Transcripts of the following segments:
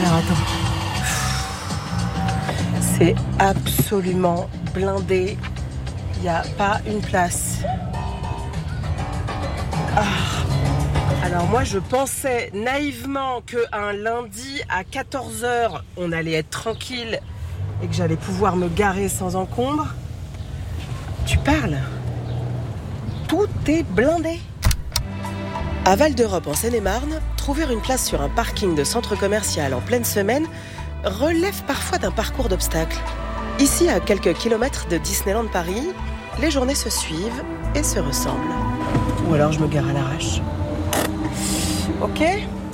Alors attends. C'est absolument blindé. Il n'y a pas une place. Alors moi je pensais naïvement qu'un lundi à 14h on allait être tranquille et que j'allais pouvoir me garer sans encombre. Tu parles? Tout est blindé. À Val d'Europe en Seine-et-Marne, trouver une place sur un parking de centre commercial en pleine semaine relève parfois d'un parcours d'obstacles. Ici, à quelques kilomètres de Disneyland Paris, les journées se suivent et se ressemblent. Ou alors je me gare à l'arrache. Ok.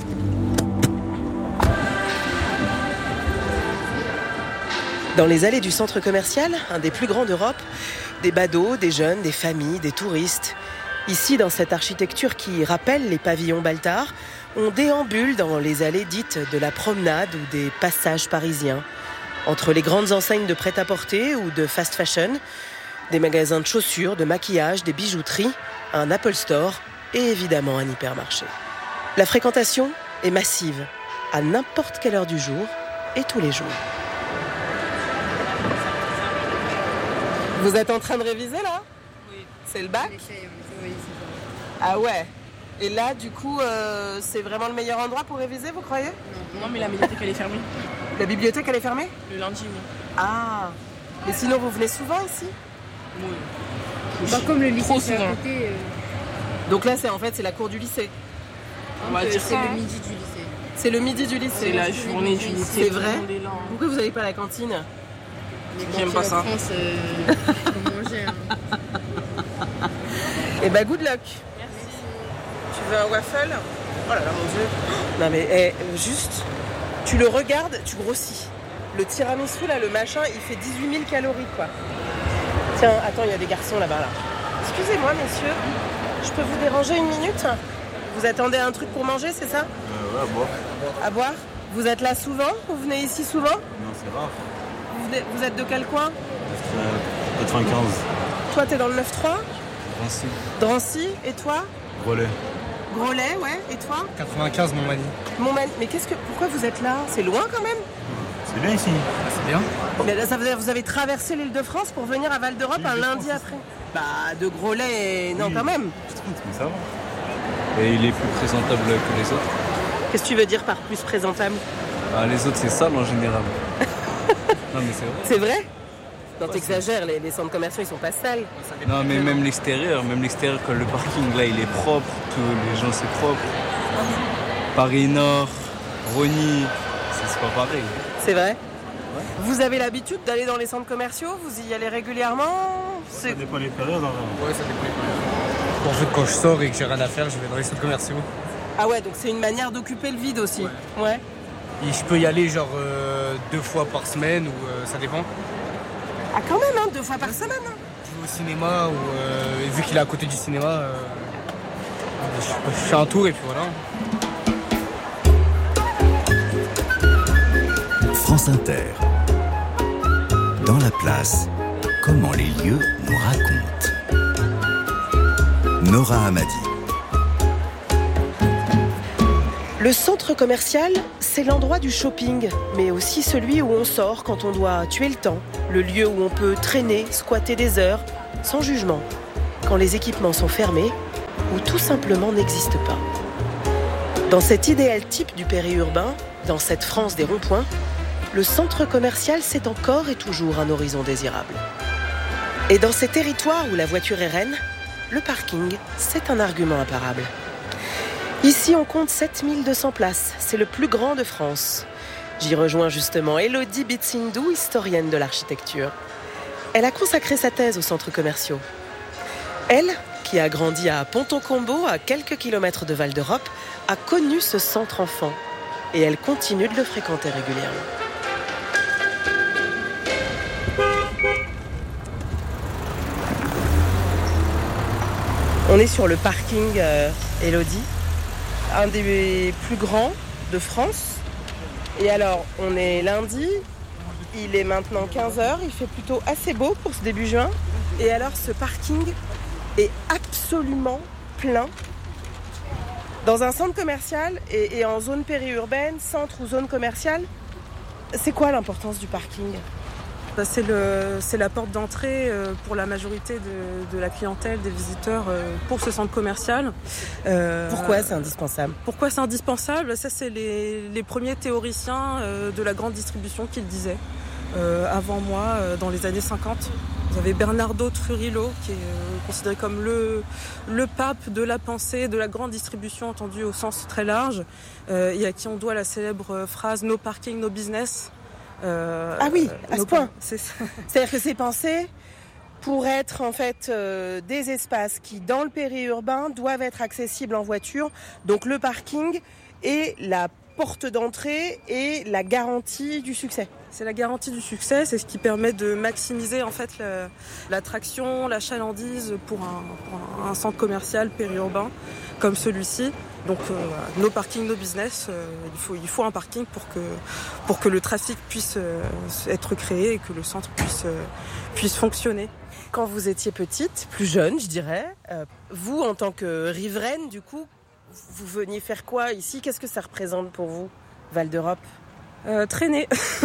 Dans les allées du centre commercial, un des plus grands d'Europe, des badauds, des jeunes, des familles, des touristes. Ici, dans cette architecture qui rappelle les pavillons Baltard, on déambule dans les allées dites de la promenade ou des passages parisiens. Entre les grandes enseignes de prêt-à-porter ou de fast fashion, des magasins de chaussures, de maquillage, des bijouteries, un Apple Store et évidemment un hypermarché. La fréquentation est massive, à n'importe quelle heure du jour et tous les jours. Vous êtes en train de réviser là ? Oui. C'est le bac ? Oui, c'est ça. Ah ouais. Et là, du coup, c'est vraiment le meilleur endroit pour réviser, vous croyez ? Non, mais la bibliothèque, elle est fermée. La bibliothèque, elle est fermée ? Le lundi, oui. Ah. Mais sinon, vous venez souvent ici ? Oui. Comme le lycée, Trop c'est à souvent. côté. Donc là, c'est la cour du lycée. On va dire c'est ça. le midi du lycée. C'est le midi du lycée. C'est la journée du lycée. C'est vrai ? Tout le monde est là, hein. Pourquoi vous n'allez pas à la cantine ? J'aime pas ça. En France, faut manger. Hein. Eh ben, good luck. Merci. Tu veux un waffle ? Oh là là, mon Dieu. Non mais, juste, tu le regardes, tu grossis. Le tiramisu, là, le machin, il fait 18 000 calories, quoi. Tiens, attends, il y a des garçons là-bas, là. Excusez-moi, messieurs, je peux vous déranger une minute ? Vous attendez un truc pour manger, c'est ça ? Ouais, à boire. À boire ? Vous êtes là souvent ? Vous venez ici souvent ? Non, c'est rare. Vous êtes de quel coin ? 95. Toi, t'es dans le 9-3 ? Drancy. Drancy, et toi ? Relais. Groslay, ouais, et toi ? 95, mon mani. Mais pourquoi vous êtes là ? C'est loin quand même ? C'est bien ici. C'est bien. Mais là, ça veut dire que vous avez traversé l'île de France pour venir à Val d'Europe un lundi après ? Bah, de Groslay, non, Oui. quand même. Mais ça va. Et il est plus présentable que les autres. Qu'est-ce que tu veux dire par plus présentable ? Ah, les autres, c'est sale en général. Non, mais c'est vrai. C'est vrai ? Non, t'exagères, les centres commerciaux, ils sont pas sales. Non, mais même l'extérieur, quand le parking, là, il est propre. Tous les gens, c'est propre. Paris Nord, Rony, c'est pas pareil. C'est vrai ? Vous avez l'habitude d'aller dans les centres commerciaux ? Vous y allez régulièrement ? Ça dépend des périodes. Ouais, ça dépend. En fait, quand je sors et que j'ai rien à faire, je vais dans les centres commerciaux. Ah ouais, donc c'est une manière d'occuper le vide aussi. Ouais. Et je peux y aller genre 2 fois par semaine ou ça dépend. Ah quand même, hein, 2 fois par semaine. Hein. Je vais au cinéma ou vu qu'il est à côté du cinéma, je fais un tour et puis voilà. France Inter. Dans la place, comment les lieux nous racontent. Nora Hamadi. Le centre commercial, c'est l'endroit du shopping, mais aussi celui où on sort quand on doit tuer le temps, le lieu où on peut traîner, squatter des heures, sans jugement, quand les équipements sont fermés ou tout simplement n'existent pas. Dans cet idéal type du périurbain, dans cette France des ronds-points, le centre commercial, c'est encore et toujours un horizon désirable. Et dans ces territoires où la voiture est reine, le parking, c'est un argument imparable. Ici, on compte 7200 places. C'est le plus grand de France. J'y rejoins justement Elodie Bitsindou, historienne de l'architecture. Elle a consacré sa thèse aux centres commerciaux. Elle, qui a grandi à Ponton-Combo, à quelques kilomètres de Val d'Europe, a connu ce centre enfant. Et elle continue de le fréquenter régulièrement. On est sur le parking Elodie, un des plus grands de France. Et alors, on est lundi, il est maintenant 15h, il fait plutôt assez beau pour ce début juin. Et alors, ce parking est absolument plein. Dans un centre commercial et en zone périurbaine, centre ou zone commerciale, c'est quoi l'importance du parking ? C'est la porte d'entrée pour la majorité de la clientèle, des visiteurs pour ce centre commercial. Pourquoi c'est indispensable ? Pourquoi c'est indispensable ? Ça, c'est les premiers théoriciens de la grande distribution qui le disaient. Avant moi, dans les années 50. Vous avez Bernardo Trujillo, qui est considéré comme le pape de la pensée, de la grande distribution, entendue au sens très large, et à qui on doit la célèbre phrase « No parking, no business ». Ah oui, à ce point. C'est-à-dire que c'est pensé pour être en fait des espaces qui, dans le périurbain, doivent être accessibles en voiture. Donc le parking est la porte d'entrée et la garantie du succès. C'est la garantie du succès, c'est ce qui permet de maximiser en fait l'attraction, la chalandise pour un centre commercial périurbain comme celui-ci. Donc no parking, no business, il faut un parking pour que le trafic puisse être créé et que le centre puisse fonctionner. Quand vous étiez petite, plus jeune je dirais, vous en tant que riveraine du coup, vous veniez faire quoi ici ? Qu'est-ce que ça représente pour vous, Val d'Europe ? Traîner.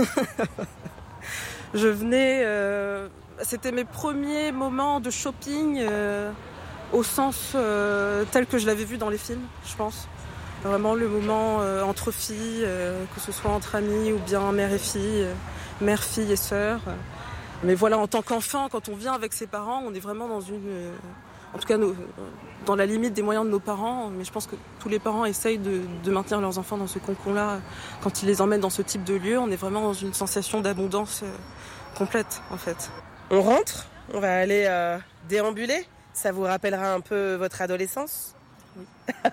Je venais... c'était mes premiers moments de shopping au sens tel que je l'avais vu dans les films, je pense. Vraiment le moment entre filles, que ce soit entre amis ou bien mère et fille, mère, fille et sœur. Mais voilà, en tant qu'enfant, quand on vient avec ses parents, on est vraiment dans une... En tout cas, dans la limite des moyens de nos parents, mais je pense que tous les parents essayent de maintenir leurs enfants dans ce cocon-là. Quand ils les emmènent dans ce type de lieu, on est vraiment dans une sensation d'abondance complète, en fait. On rentre, on va aller déambuler. Ça vous rappellera un peu votre adolescence ? Oui.